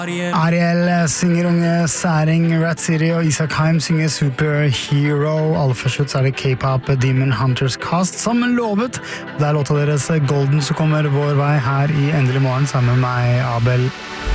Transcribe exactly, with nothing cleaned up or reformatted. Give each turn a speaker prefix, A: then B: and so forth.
A: Ariel synger Unge Særing, Rat City og Isak Heim synger Superhero. Aller først ut så er det K-pop Demon Hunters Cast som lovet. Det er låta deres Golden som kommer vår vei her i Endelig Morgen sammen med meg, Abel.